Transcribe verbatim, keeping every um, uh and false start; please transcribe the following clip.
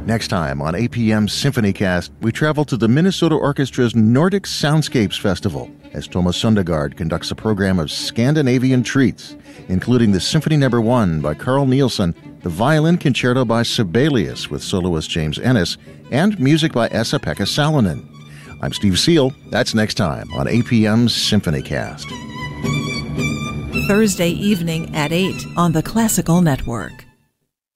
Next time on A P M Symphonycast, we travel to the Minnesota Orchestra's Nordic Soundscapes Festival as Thomas Sundegard conducts a program of Scandinavian treats, including the Symphony Number One by Carl Nielsen, the Violin Concerto by Sibelius with soloist James Ennis, and music by Esa-Pekka Salonen. I'm Steve Seal. That's next time on A P M Symphonycast. Thursday evening at eight on the Classical Network.